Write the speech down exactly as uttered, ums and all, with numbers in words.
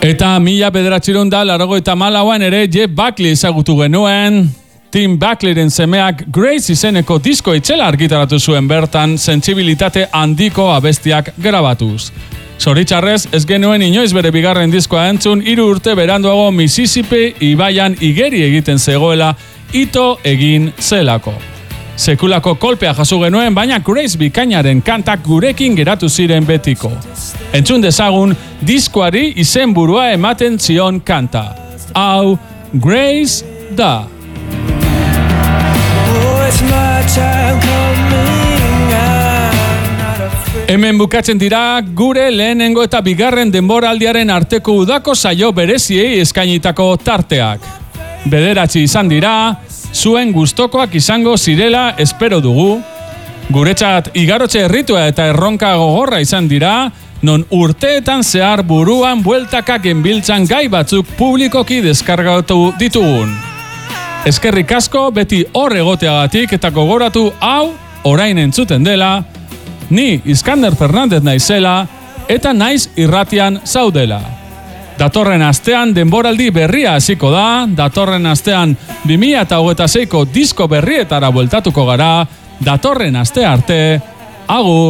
Eta mila bederatziehun eta laurogeita hamalauan ere Jeff Buckley ezagutu genuen. Tim Buckleyren semeak Grace izeneko disko itzela argitaratu zuen bertan sentsibilitate handiko abestiak grabatuz. Zoritxarrez ez genuen inoiz bere bigarren diskoa entzun, hiru urte beranduago Mississippi ibaian igeri egiten zegoela ito egin zelako. Sekulako kolpea jaso genuen, baina Grace bikainaren kantak gurekin geratu ziren betiko. Entzun dezagun diskoari izenburua ematen zion kanta. Hau Grace da. Hemen bukatzen dira gure lehenengo eta bigarren denboraldiaren arteko udako saio bereziei eskainitako tarteak. Bederatzi izan dira, zuen gustokoak izango zirela espero dugu. Guretzat igarotxe erritua eta erronka gogorra izan dira, non urteetan zehar buruan bueltaka genbiltzan gai batzuk publikoki deskargatu ditugun. Eskerrik asko beti hor egoteagatik eta gogoratu hau orain entzuten dela, ni Iskander Fernandez naizela eta naiz irratian zaudela. Datorren astean denboraldi berria hasiko da, datorren astean bi mila hogeita seiko disko berrietara bueltatuko gara, datorren aste arte, agur!